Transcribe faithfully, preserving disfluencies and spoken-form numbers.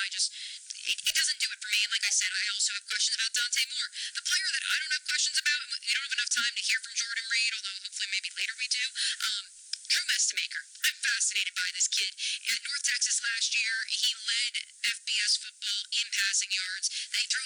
I just, it, it doesn't do it for me. And like I said, I also have questions about Dante Moore. The player that I don't have questions about, and we don't have enough time to hear from Jordan Reed, although hopefully maybe later we do. Um, Drew Mestamaker. I'm fascinated by this kid. At North Texas last year, he led F B S football in passing yards. They throw